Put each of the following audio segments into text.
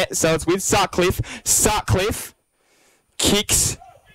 So it's with Sutcliffe. Sutcliffe kicks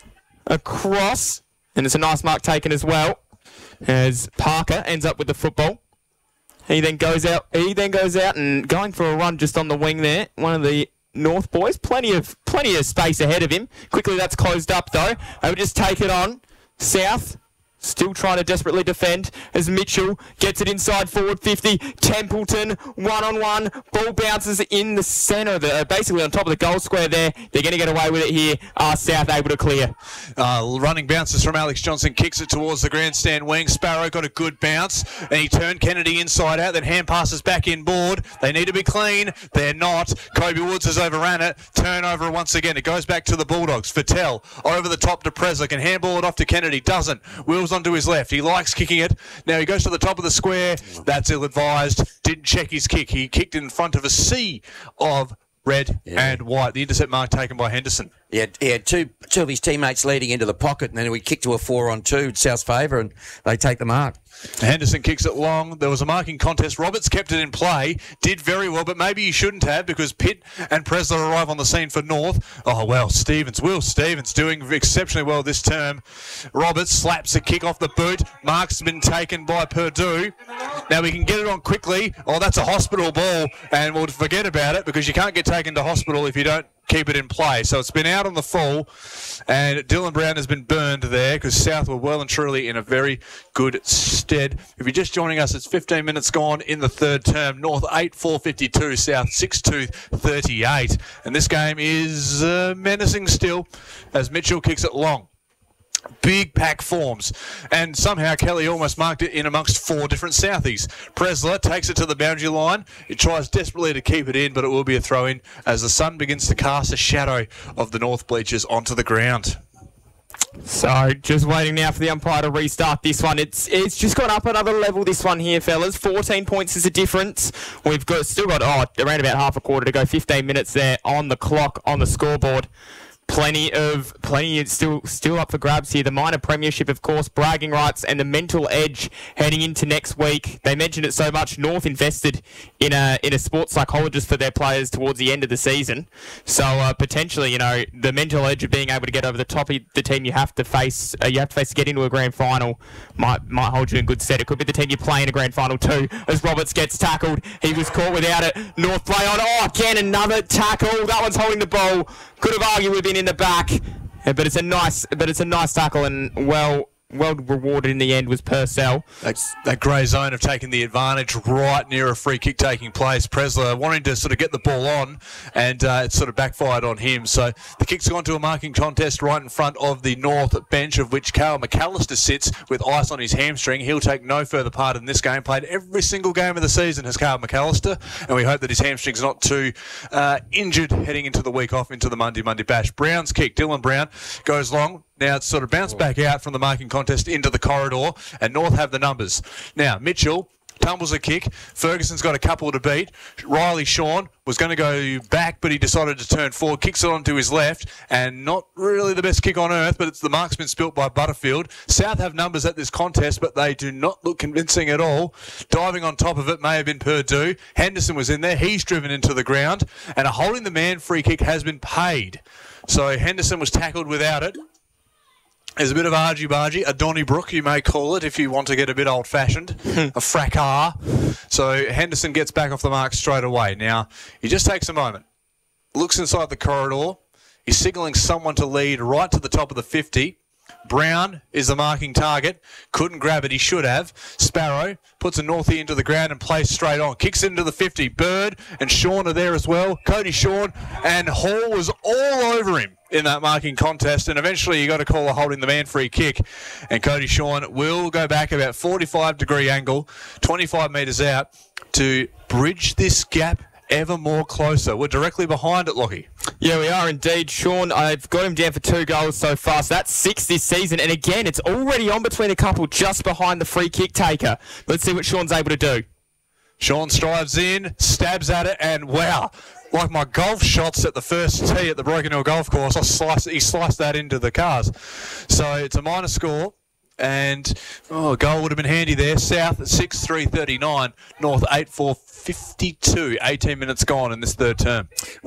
across, and it's a nice mark taken as well, as Parker ends up with the football. He then goes out and going for a run just on the wing there. One of the North boys. Plenty of space ahead of him. Quickly that's closed up though. They would just take it on. South still trying to desperately defend as Mitchell gets it inside forward 50. Templeton, one-on-one. Ball bounces in the centre, basically on top of the goal square there. They're going to get away with it here. South able to clear. Running bounces from Alex Johnson, kicks it towards the grandstand wing. Sparrow got a good bounce, and he turned Kennedy inside out, then hand passes back inboard. They need to be clean. They're not. Kobe Woods has overran it. Turnover once again. It goes back to the Bulldogs. Fattel over the top to Presler. Can handball it off to Kennedy. Doesn't. Wills onto his left. He likes kicking it. Now he goes to the top of the square. That's ill-advised. Didn't check his kick. He kicked in front of a sea of red and white. The intercept mark taken by Henderson. He had two of his teammates leading into the pocket, and then we kicked to a 4-on-2 in South's favour, and they take the mark. Henderson kicks it long. There was a marking contest. Roberts kept it in play. Did very well, but maybe he shouldn't have, because Pitt and Presler arrive on the scene for North. Oh, well, Will Stevens doing exceptionally well this term. Roberts slaps a kick off the boot. Mark's been taken by Purdue. Now we can get it on quickly. Oh, that's a hospital ball, and we'll forget about it, because you can't get taken to hospital if you don't keep it in play. So it's been out on the full, and Dylan Brown has been burned there, because South were well and truly in a very good stead. If you're just joining us, it's 15 minutes gone in the third term. North 8-4-52, South 6-2-38. And this game is menacing still as Mitchell kicks it long. Big pack forms, and somehow Kelly almost marked it in amongst four different Southies. Presler takes it to the boundary line. It tries desperately to keep it in, but it will be a throw-in as the sun begins to cast a shadow of the North bleachers onto the ground. So, just waiting now for the umpire to restart this one. It's just gone up another level, this one here, fellas. 14 points is the difference. We've still got around about half a quarter to go. 15 minutes there on the clock, on the scoreboard. Plenty still up for grabs here. The minor premiership, of course, bragging rights, and the mental edge heading into next week. They mentioned it so much. North invested in a sports psychologist for their players towards the end of the season. So potentially, the mental edge of being able to get over the top of the team you have to face to get into a grand final might hold you in good stead. It could be the team you play in a grand final too. As Roberts gets tackled, he was caught without it. North play on. Oh, again another tackle. That one's holding the ball. Could have argued with been in the back, but it's a nice tackle, and well rewarded in the end was Purcell. That grey zone have taken the advantage right near a free kick taking place. Presler wanting to sort of get the ball on, and it sort of backfired on him. So the kick's gone to a marking contest right in front of the North bench, of which Carl McAllister sits with ice on his hamstring. He'll take no further part in this game. Played every single game of the season has Carl McAllister, and we hope that his hamstring's not too injured heading into the week off into the Monday bash. Brown's kick. Dylan Brown goes long. Now it's sort of bounced back out from the marking contest into the corridor, and North have the numbers. Now, Mitchell tumbles a kick. Ferguson's got a couple to beat. Riley Shawn was going to go back, but he decided to turn forward, kicks it onto his left, and not really the best kick on earth, but it's the mark's been spilt by Butterfield. South have numbers at this contest, but they do not look convincing at all. Diving on top of it may have been Purdue. Henderson was in there. He's driven into the ground, and a holding the man free kick has been paid. So Henderson was tackled without it. There's a bit of argy-bargy, a Donnybrook, you may call it, if you want to get a bit old-fashioned, a fracas. So Henderson gets back off the mark straight away. Now, he just takes a moment, looks inside the corridor, he's signalling someone to lead right to the top of the 50. Brown is the marking target. Couldn't grab it. He should have. Sparrow puts a Northie into the ground and plays straight on. Kicks into the 50. Bird and Shawn are there as well. Cody Shawn, and Hall was all over him in that marking contest, and eventually you got to call a holding the man free kick, and Cody Shawn will go back about 45-degree angle, 25 metres out, to bridge this gap ever more closer. We're directly behind it, Lockie. Yeah, we are indeed. Shawn, I've got him down for 2 goals so far, so that's 6 this season, and again, it's already on between a couple just behind the free kick taker. Let's see what Shawn's able to do. Shawn strives in, stabs at it, and wow, like my golf shots at the first tee at the Broken Hill Golf Course, he sliced that into the cars. So it's a minor score, and a goal would have been handy there. South 6-3-39, North 8-4-52. 18 minutes gone in this third term.